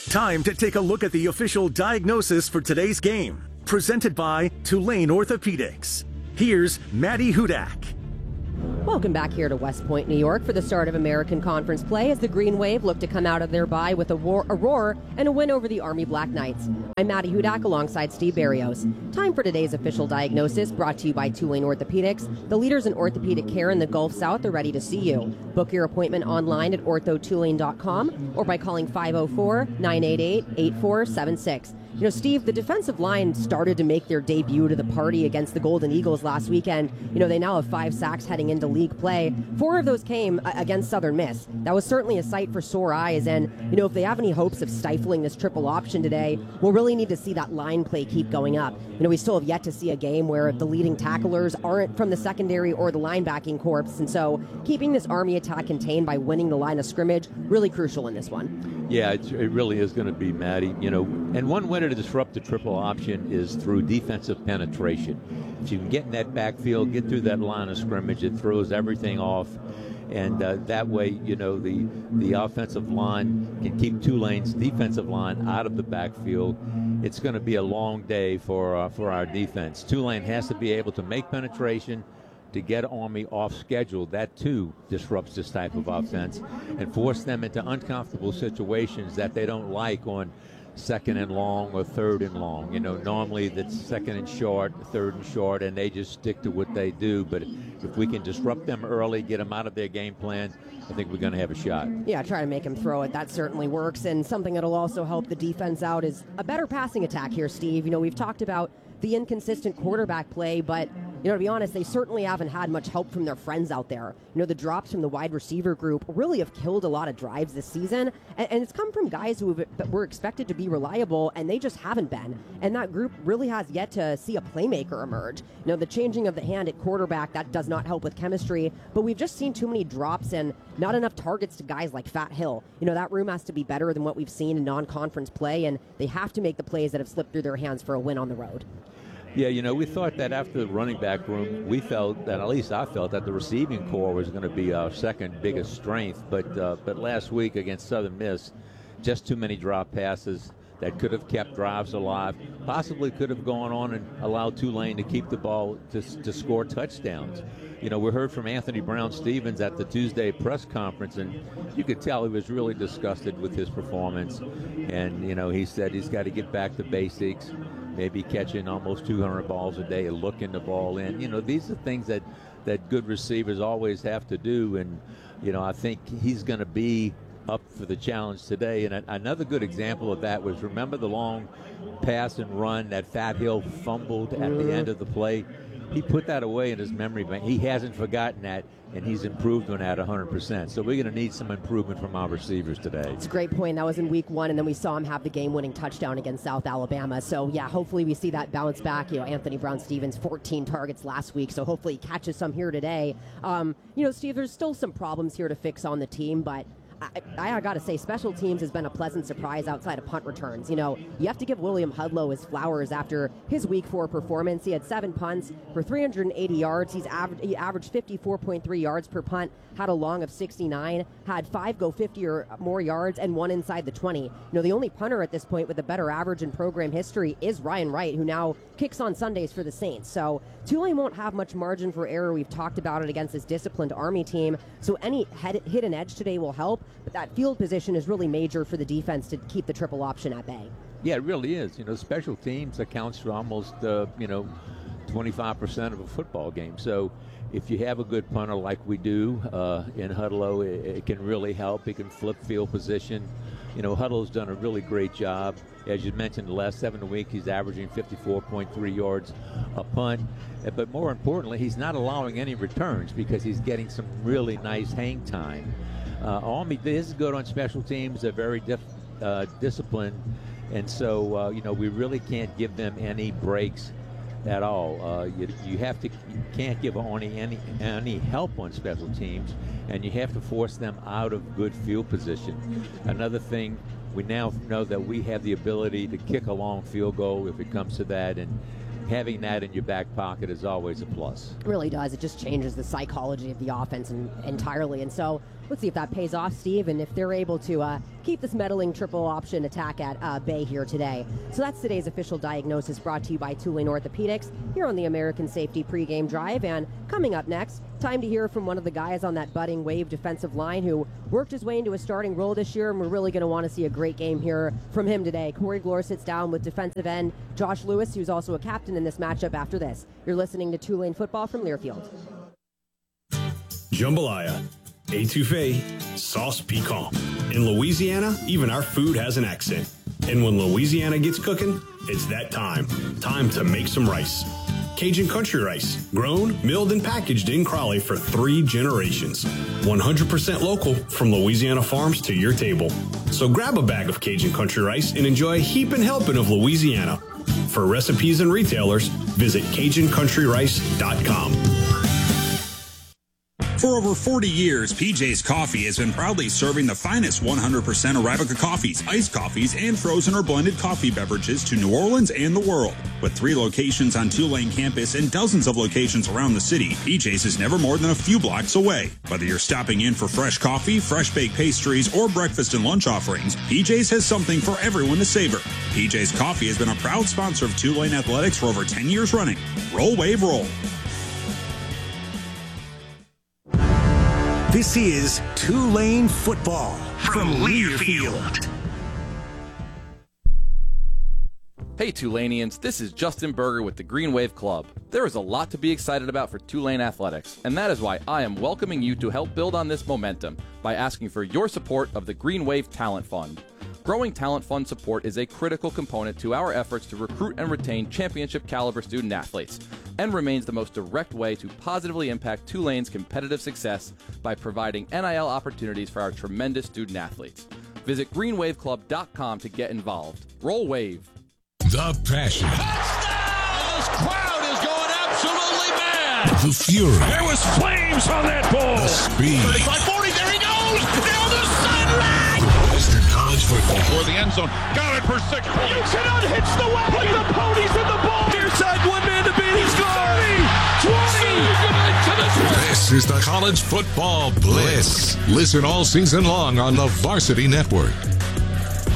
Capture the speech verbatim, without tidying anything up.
Time to take a look at the official diagnosis for today's game. Presented by Tulane Orthopedics. Here's Maddie Hudak. Welcome back here to West Point, New York for the start of American Conference play as the Green Wave look to come out of their bye with a, war, a roar and a win over the Army Black Knights. I'm Maddie Hudak alongside Steve Barrios. Time for today's official diagnosis brought to you by Tulane Orthopedics. The leaders in orthopedic care in the Gulf South are ready to see you. Book your appointment online at ortho tulane dot com or by calling five oh four, nine eight eight, eight four seven six. You know, Steve, the defensive line started to make their debut to the party against the Golden Eagles last weekend. You know, they now have five sacks heading into league play. Four of those came uh, against Southern Miss. That was certainly a sight for sore eyes. And, you know, if they have any hopes of stifling this triple option today, we'll really need to see that line play keep going up. You know, we still have yet to see a game where the leading tacklers aren't from the secondary or the linebacking corps. And so keeping this Army attack contained by winning the line of scrimmage, really crucial in this one. Yeah, it's, it really is going to be, Maddie. You know, and one way to disrupt the triple option is through defensive penetration. If you can get in that backfield, get through that line of scrimmage, it throws everything off. And uh, that way, you know, the the offensive line can keep Tulane's defensive line out of the backfield. It's going to be a long day for uh, for our defense. Tulane has to be able to make penetration to get Army off schedule. That too disrupts this type of offense and force them into uncomfortable situations that they don't like on second and long or third and long. You know, normally that's second and short, third and short, and they just stick to what they do. But if we can disrupt them early, get them out of their game plan, I think we're going to have a shot. Yeah, try to make him throw it. That certainly works. And something that'll also help the defense out is a better passing attack here, Steve. You know, we've talked about the inconsistent quarterback play, but, you know, to be honest, they certainly haven't had much help from their friends out there. You know, the drops from the wide receiver group really have killed a lot of drives this season, and, and it's come from guys who have, were expected to be reliable, and they just haven't been. And that group really has yet to see a playmaker emerge. You know, the changing of the hand at quarterback, that does not help with chemistry, but we've just seen too many drops and not enough targets to guys like Fat Hill. You know, that room has to be better than what we've seen in non-conference play, and they have to make the plays that have slipped through their hands for a win on the road. Yeah, you know, we thought that after the running back room, we felt that, at least I felt, that the receiving core was going to be our second biggest strength. But uh, but last week against Southern Miss, just too many drop passes that could have kept drives alive, possibly could have gone on and allowed Tulane to keep the ball to, to score touchdowns. You know, we heard from Anthony Brown-Stevens at the Tuesday press conference, and you could tell he was really disgusted with his performance. And, you know, he said he's got to get back to basics, maybe catching almost two hundred balls a day, looking the ball in. You know, these are things that, that good receivers always have to do. And, you know, I think he's going to be up for the challenge today. And a, another good example of that was, remember the long pass and run that Fat Hill fumbled at the end of the play? He put that away in his memory bank. He hasn't forgotten that, and he's improved on that one hundred percent. So we're going to need some improvement from our receivers today. It's a great point. That was in week one, and then we saw him have the game-winning touchdown against South Alabama. So, yeah, hopefully we see that bounce back. You know, Anthony Brown-Stevens, fourteen targets last week, so hopefully he catches some here today. Um, you know, Steve, there's still some problems here to fix on the team, but I, I got to say, special teams has been a pleasant surprise outside of punt returns. You know, you have to give William Hudlow his flowers after his week four performance. He had seven punts for three hundred eighty yards. He's aver- he averaged fifty-four point three yards per punt, had a long of sixty-nine, had five go fifty or more yards, and one inside the twenty. You know, the only punter at this point with a better average in program history is Ryan Wright, who now kicks on Sundays for the Saints. So Tulane won't have much margin for error. We've talked about it against this disciplined Army team. So any head, hidden edge today will help, but that field position is really major for the defense to keep the triple option at bay. Yeah, it really is. You know, special teams accounts for almost, uh, you know, twenty-five percent of a football game. So if you have a good punter like we do uh, in Hudlow, it, it can really help. He can flip field position. You know, Hudlow's done a really great job. As you mentioned, the last seven weeks, he's averaging fifty-four point three yards a punt. But more importantly, he's not allowing any returns because he's getting some really nice hang time. Uh, Army is good on special teams. They're very dif- uh, disciplined. And so, uh, you know, we really can't give them any breaks at all. Uh, you, you have to, you can't give Army any, any help on special teams, and you have to force them out of good field position. Another thing, we now know that we have the ability to kick a long field goal if it comes to that, and having that in your back pocket is always a plus. It really does. It just changes the psychology of the offense in, entirely. And so Let's see if that pays off, Steve, and if they're able to uh, keep this meddling triple option attack at uh, bay here today. So that's today's official diagnosis, brought to you by Tulane Orthopedics here on the American Safety pregame drive. And coming up next, time to hear from one of the guys on that budding Wave defensive line who worked his way into a starting role this year, and we're really going to want to see a great game here from him today. Corey Glore sits down with defensive end Josh Lewis, who's also a captain in this matchup after this. You're listening to Tulane Football from Learfield. Jambalaya, etouffee, sauce piquant. In Louisiana, even our food has an accent. And when Louisiana gets cooking, it's that time. Time to make some rice. Cajun Country Rice, grown, milled, and packaged in Crowley for three generations. one hundred percent local from Louisiana farms to your table. So grab a bag of Cajun Country Rice and enjoy a heaping helping of Louisiana. For recipes and retailers, visit Cajun Country Rice dot com. For over forty years, P J's Coffee has been proudly serving the finest one hundred percent Arabica coffees, iced coffees, and frozen or blended coffee beverages to New Orleans and the world. With three locations on Tulane campus and dozens of locations around the city, P J's is never more than a few blocks away. Whether you're stopping in for fresh coffee, fresh baked pastries, or breakfast and lunch offerings, P J's has something for everyone to savor. P J's Coffee has been a proud sponsor of Tulane Athletics for over ten years running. Roll, Wave, roll. This is Tulane Football from Learfield. Hey Tulanians, this is Justin Berger with the Green Wave Club. There is a lot to be excited about for Tulane athletics, and that is why I am welcoming you to help build on this momentum by asking for your support of the Green Wave Talent Fund. Growing Talent Fund support is a critical component to our efforts to recruit and retain championship caliber student athletes, and remains the most direct way to positively impact Tulane's competitive success by providing N I L opportunities for our tremendous student athletes. Visit green wave club dot com to get involved. Roll Wave. The passion. Touchdown! This crowd is going absolutely mad. The fury. There was flames on that ball. The speed. thirty-five forty, there he goes! Down the sideline! Western College Football. For the end zone. Got it for six points. You cannot hitch the wagon. Put the ponies in the ball. Near side, one man to beat. He's thirty, twenty. This is the College Football Blitz. Listen all season long on the Varsity Network.